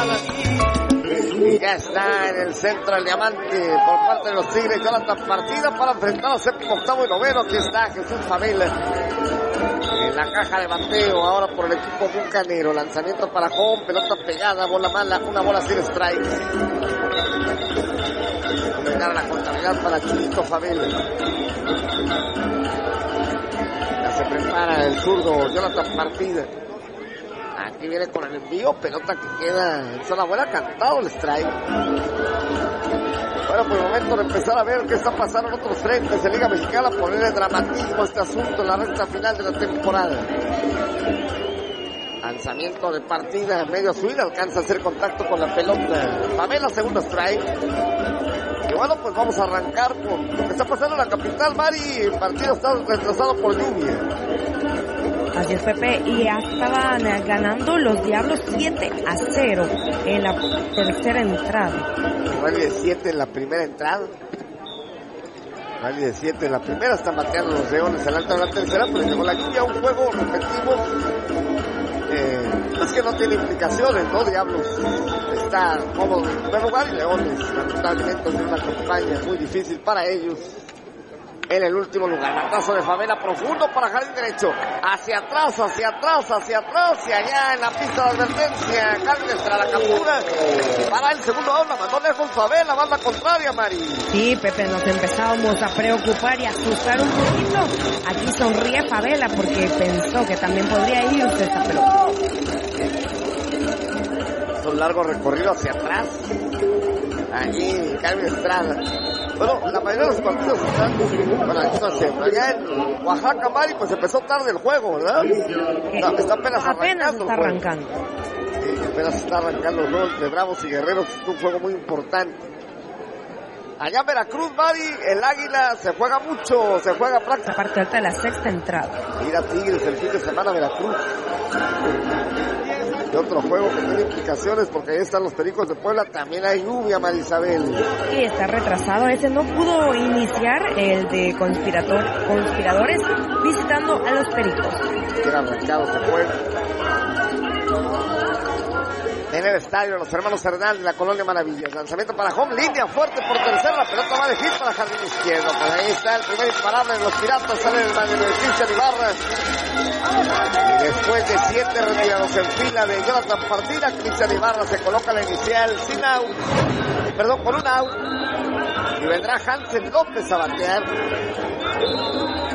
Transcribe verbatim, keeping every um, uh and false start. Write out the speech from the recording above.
entrada. Y ya está en el centro el diamante por parte de los Tigres. Jonathan Partida para enfrentar a séptimo, octavo y noveno. Aquí está Jesús Favela en la caja de bateo ahora por el equipo bucanero. Lanzamiento para home, pelota pegada, bola mala, una bola sin strike. Pegar la contabilidad para Chito Favela. Ya se prepara el zurdo Jonathan Partida. Aquí viene con el envío, pelota que queda en zona buena, cantado el strike. Bueno, por el momento de empezar a ver qué está pasando en otros frentes de Liga Mexicana, ponerle dramatismo a este asunto en la recta final de la temporada. Lanzamiento de Partida, medio swing, alcanza a hacer contacto con la pelota. Favela, segundo strike. Y bueno, pues vamos a arrancar con lo que está pasando en la capital, Mari. El partido está retrasado por lluvia. Así es, Pepe, y ya estaban ganando los Diablos siete a cero en la tercera entrada. Rally de siete en la primera entrada. Rally de siete en la primera, están bateando los Leones en la alta de la tercera, pero llegó la lluvia, un juego, repetimos, eh, es que no tiene implicaciones, ¿no? Diablos está cómodo en primer lugar y Leones, lamentablemente, tiene una campaña muy difícil para ellos. En el último lugar, batazo de Favela profundo para jardín derecho, hacia atrás, hacia atrás, hacia atrás, y allá en la pista de advertencia, Cárdenas la captura, para el segundo out, la mandó lejos Favela, banda contraria, Mari. Sí, Pepe, nos empezábamos a preocupar y a asustar un poquito. Aquí sonríe Favela porque pensó que también podría irse esa pelota. Es un largo recorrido hacia atrás, allí Carmen Estrada. Bueno, la mayoría de los partidos están, bueno, aquí está haciendo. Allá en Oaxaca, Mari, pues empezó tarde el juego, ¿verdad? No, está apenas arrancando. Apenas está arrancando. Sí, apenas está arrancando el juego entre Bravos y Guerreros. Es un juego muy importante. Allá en Veracruz, Mari, el Águila se juega mucho, se juega prácticamente. Aparte ahorita de la sexta entrada. Mira Tigres el fin de semana, Veracruz. Y otro juego que tiene implicaciones porque ahí están los Pericos de Puebla, también hay lluvia, Marisabel. Sí, está retrasado, ese no pudo iniciar el de conspirator, conspiradores visitando a los Pericos. Era arrancado, se fue. En el estadio, los hermanos Hernández, la Colonia Maravillas. Lanzamiento para home, línea fuerte por tercera, la pelota va de hit para jardín izquierdo. Pero ahí está el primer imparable de los Piratas, sale el de Cristian Ibarra. Y después de siete retirados en fila de Jonathan Partida, Cristian Ibarra se coloca la inicial sin out, perdón, con un out. Y vendrá Hansen López a batear.